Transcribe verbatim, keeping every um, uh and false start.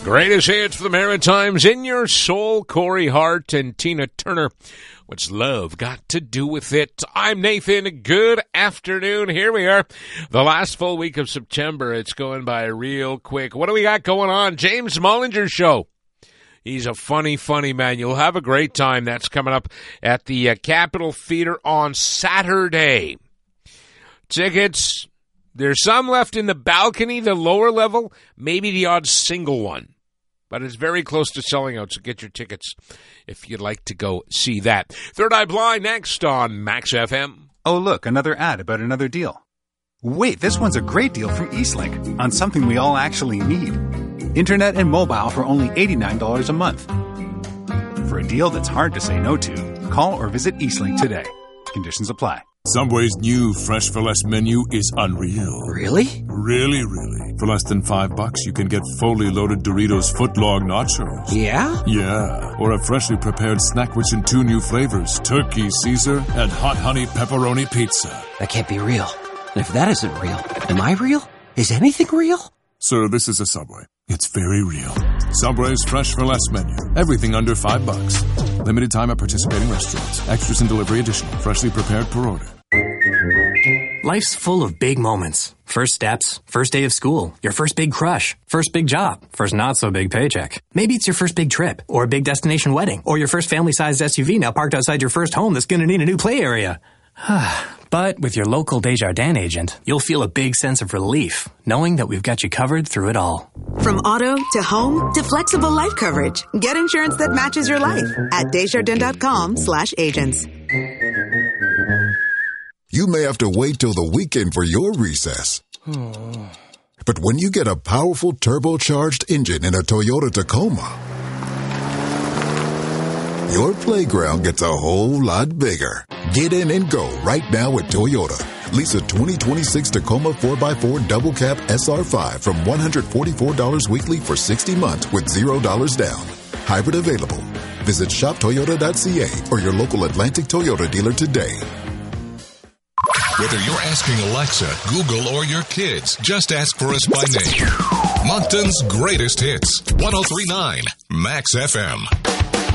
Greatest hits for the Maritimes in your soul. Corey Hart and Tina Turner. What's love got to do with it? I'm Nathan. Good afternoon. Here we are. The last full week of September. It's going by real quick. What do we got going on? James Mullinger Show. He's a funny, funny man. You'll have a great time. That's coming up at the uh, Capitol Theater on Saturday. Tickets, there's some left in the balcony, the lower level, maybe the odd single one. But it's very close to selling out, so get your tickets if you'd like to go see that. Third Eye Blind next on Max F M. Oh, look, another ad about another deal. Wait, this one's a great deal from Eastlink on something we all actually need. Internet and mobile for only eighty-nine dollars a month. For a deal that's hard to say no to, call or visit Eastlink today. Conditions apply. Subway's new Fresh for Less menu is unreal. Really? Really, really. For less than five bucks, you can get fully loaded Doritos footlong nachos. Yeah? Yeah. Or a freshly prepared snack with two new flavors, Turkey Caesar and Hot Honey Pepperoni Pizza. That can't be real. And if that isn't real, am I real? Is anything real? Sir, this is a Subway. It's very real. Subway's Fresh for Less menu. Everything under five bucks. Limited time at participating restaurants. Extras and delivery additional. Freshly prepared per order. Life's full of big moments. First steps, first day of school, your first big crush, first big job, first not so big paycheck. Maybe it's your first big trip, or a big destination wedding, or your first family-sized S U V now parked outside your first home that's going to need a new play area. But with your local Desjardins agent, you'll feel a big sense of relief, knowing that we've got you covered through it all. From auto to home to flexible life coverage, get insurance that matches your life at Desjardins.com slash agents. You may have to wait till the weekend for your recess. But when you get a powerful turbocharged engine in a Toyota Tacoma, your playground gets a whole lot bigger. Get in and go right now at Toyota. Lease a twenty twenty-six Tacoma four by four Double Cab S R five from one hundred forty-four dollars weekly for sixty months with zero dollars down. Hybrid available. Visit shop toyota dot c a or your local Atlantic Toyota dealer today. Whether you're asking Alexa, Google, or your kids, just ask for us by name. Moncton's greatest hits. one oh three point nine Max F M.